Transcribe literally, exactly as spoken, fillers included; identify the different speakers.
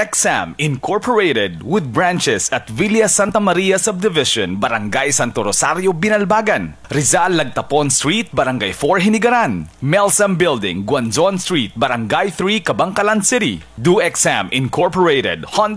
Speaker 1: DoExam Incorporated with branches at Villa Santa Maria Subdivision, Barangay Santo Rosario, Binalbagan, Rizal Lagtapon Street, Barangay four, Hinigaran, Melsam Building, Guanzon Street, Barangay three, Kabangkalan City. DoExam Incorporated, Honda